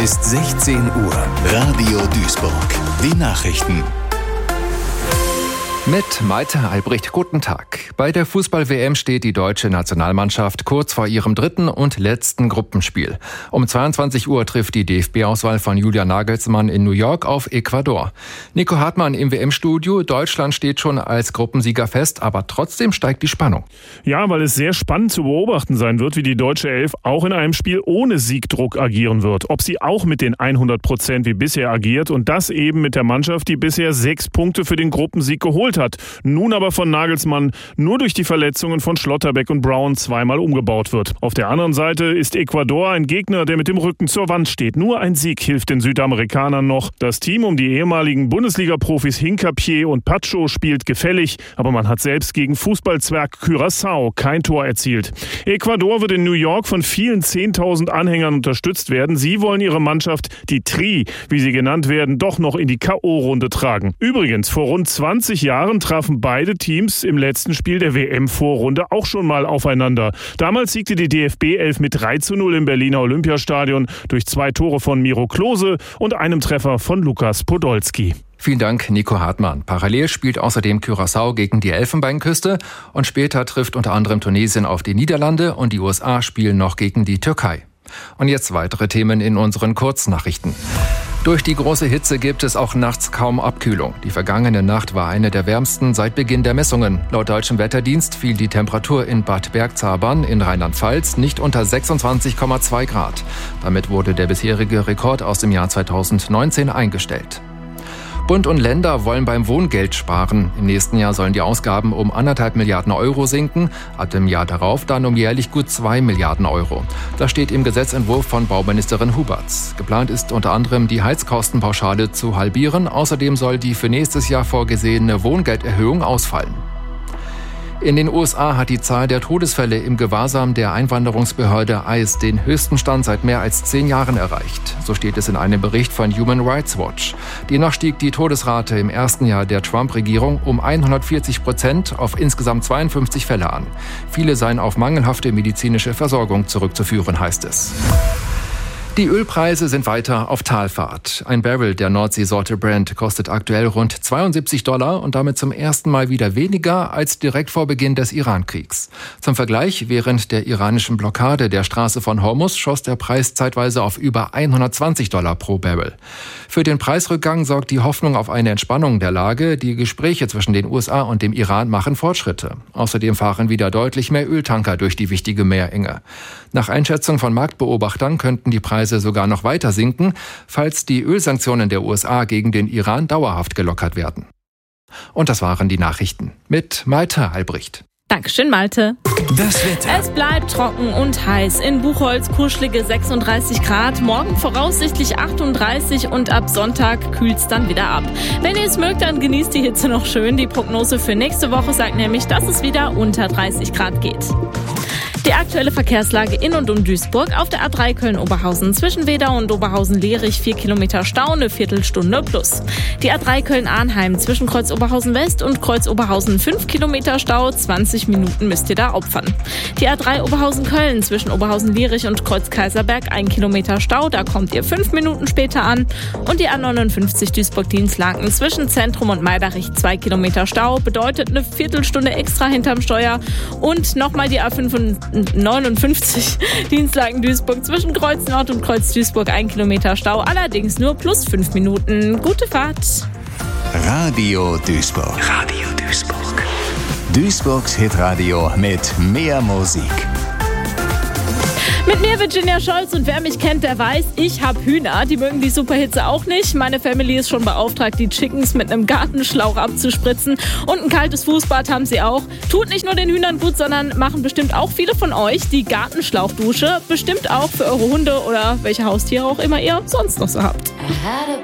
ist 16 Uhr. Radio Duisburg. Die Nachrichten. Mit Malte Albrecht, guten Tag. Bei der Fußball-WM steht die deutsche Nationalmannschaft kurz vor ihrem dritten und letzten Gruppenspiel. Um 22 Uhr trifft die DFB-Auswahl von Julian Nagelsmann in New York auf Ecuador. Nico Hartmann im WM-Studio. Deutschland steht schon als Gruppensieger fest, aber trotzdem steigt die Spannung. Ja, weil es sehr spannend zu beobachten sein wird, wie die deutsche Elf auch in einem Spiel ohne Siegdruck agieren wird. Ob sie auch mit den 100% wie bisher agiert und das eben mit der Mannschaft, die bisher 6 Punkte für den Gruppensieg geholt hat. Nun aber von Nagelsmann nur durch die Verletzungen von Schlotterbeck und Brown zweimal umgebaut wird. Auf der anderen Seite ist Ecuador ein Gegner, der mit dem Rücken zur Wand steht. Nur ein Sieg hilft den Südamerikanern noch. Das Team um die ehemaligen Bundesliga-Profis Hincapié und Pacho spielt gefällig, aber man hat selbst gegen Fußballzwerg Curaçao kein Tor erzielt. Ecuador wird in New York von vielen 10.000 Anhängern unterstützt werden. Sie wollen ihre Mannschaft, die Tri, wie sie genannt werden, doch noch in die K.O.-Runde tragen. Übrigens, vor rund 20 Jahren trafen beide Teams im letzten Spiel der WM-Vorrunde auch schon mal aufeinander. Damals siegte die DFB-11 mit 3:0 im Berliner Olympiastadion durch 2 Tore von Miro Klose und einem Treffer von Lukas Podolski. Vielen Dank, Nico Hartmann. Parallel spielt außerdem Curaçao gegen die Elfenbeinküste und später trifft unter anderem Tunesien auf die Niederlande und die USA spielen noch gegen die Türkei. Und jetzt weitere Themen in unseren Kurznachrichten. Durch die große Hitze gibt es auch nachts kaum Abkühlung. Die vergangene Nacht war eine der wärmsten seit Beginn der Messungen. Laut Deutschem Wetterdienst fiel die Temperatur in Bad Bergzabern in Rheinland-Pfalz nicht unter 26,2 Grad. Damit wurde der bisherige Rekord aus dem Jahr 2019 eingestellt. Bund und Länder wollen beim Wohngeld sparen. Im nächsten Jahr sollen die Ausgaben um 1,5 Milliarden Euro sinken, ab dem Jahr darauf dann um jährlich gut 2 Milliarden Euro. Das steht im Gesetzentwurf von Bauministerin Huberts. Geplant ist unter anderem die Heizkostenpauschale zu halbieren. Außerdem soll die für nächstes Jahr vorgesehene Wohngelderhöhung ausfallen. In den USA hat die Zahl der Todesfälle im Gewahrsam der Einwanderungsbehörde ICE den höchsten Stand seit mehr als 10 Jahren erreicht. So steht es in einem Bericht von Human Rights Watch. Demnach stieg die Todesrate im ersten Jahr der Trump-Regierung um 140% auf insgesamt 52 Fälle an. Viele seien auf mangelhafte medizinische Versorgung zurückzuführen, heißt es. Die Ölpreise sind weiter auf Talfahrt. Ein Barrel der Nordseesorte Brent kostet aktuell rund $72 und damit zum ersten Mal wieder weniger als direkt vor Beginn des Iran-Kriegs. Zum Vergleich, während der iranischen Blockade der Straße von Hormuz schoss der Preis zeitweise auf über $120 pro Barrel. Für den Preisrückgang sorgt die Hoffnung auf eine Entspannung der Lage. Die Gespräche zwischen den USA und dem Iran machen Fortschritte. Außerdem fahren wieder deutlich mehr Öltanker durch die wichtige Meerenge. Nach Einschätzung von Marktbeobachtern könnten die Preise sogar noch weiter sinken, falls die Ölsanktionen der USA gegen den Iran dauerhaft gelockert werden. Und das waren die Nachrichten mit Malte Albrecht. Dankeschön, Malte. Das Wetter. Es bleibt trocken und heiß. In Buchholz kuschelige 36 Grad, morgen voraussichtlich 38 und ab Sonntag kühlt's dann wieder ab. Wenn ihr es mögt, dann genießt die Hitze noch schön. Die Prognose für nächste Woche sagt nämlich, dass es wieder unter 30 Grad geht. Die aktuelle Verkehrslage in und um Duisburg auf der A3 Köln-Oberhausen zwischen Wedau und Oberhausen-Lehrich 4 Kilometer Stau, eine Viertelstunde plus. Die A3 Köln-Arnheim zwischen Kreuz Oberhausen-West und Kreuz Oberhausen 5 Kilometer Stau, 20 Minuten müsst ihr da opfern. Die A3 Oberhausen-Köln zwischen Oberhausen-Lehrich und Kreuz Kaiserberg 1 Kilometer Stau, da kommt ihr 5 Minuten später an. Und die A59 Duisburg-Dienstlaken zwischen Zentrum und Meiderich 2 Kilometer Stau, bedeutet eine Viertelstunde extra hinterm Steuer. Und nochmal die A59 Dienstlaken Duisburg zwischen Kreuz Nord und Kreuz Duisburg 1 Kilometer Stau, allerdings nur plus 5 Minuten. Gute Fahrt. Radio Duisburg. Radio Duisburg. Duisburgs Hitradio mit mehr Musik. Mit mir Virginia Scholz und wer mich kennt, der weiß, ich habe Hühner. Die mögen die Superhitze auch nicht. Meine Family ist schon beauftragt, die Chickens mit einem Gartenschlauch abzuspritzen. Und ein kaltes Fußbad haben sie auch. Tut nicht nur den Hühnern gut, sondern machen bestimmt auch viele von euch die Gartenschlauchdusche. Bestimmt auch für eure Hunde oder welche Haustiere auch immer ihr sonst noch so habt.